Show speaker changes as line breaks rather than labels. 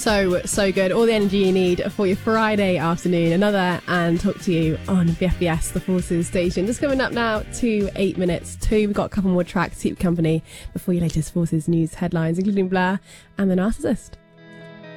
so good. All the energy you need for your Friday afternoon. Another and talk to you on the FBS, the Forces station. Just coming up now to 8 minutes to. We've got a couple more tracks to keep company before your latest Forces news headlines, including Blur and The Narcissist.